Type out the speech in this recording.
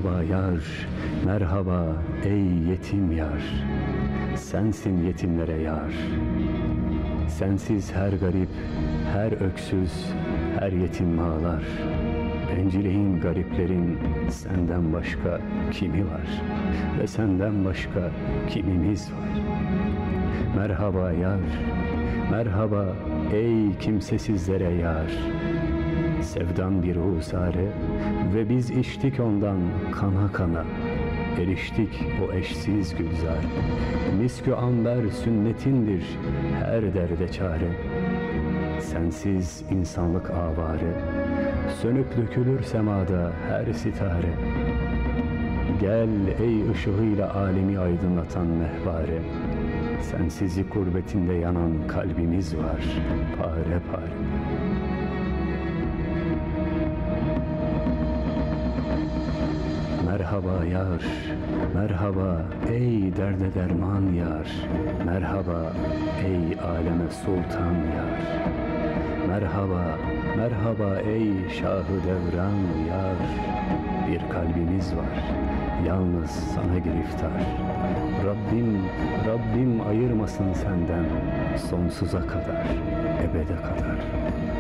Merhaba yar, merhaba ey yetim yar. Sensin yetimlere yar. Sensiz her garip, her öksüz, her yetim ağlar. Bencilliğin, gariplerin senden başka kimi var? Ve senden başka kimimiz var? Merhaba yar, merhaba ey kimsesizlere yar. Sevdan bir husare ve biz içtik ondan kana kana. Eriştik o eşsiz gülzar. Miskü amber sünnetindir her derde çare. Sensiz insanlık avare, sönüp dökülür semada her sitare. Gel ey ışığıyla alemi aydınlatan mehvare. Sensizlik gurbetinde yanan kalbimiz var pare pare. Merhaba yar, merhaba ey derde derman yar. Merhaba ey aleme sultan yar. Merhaba, merhaba ey şahı devran yar. Bir kalbimiz var, yalnız sana giriftar. Rabbim ayırmasın senden sonsuza kadar, ebede kadar.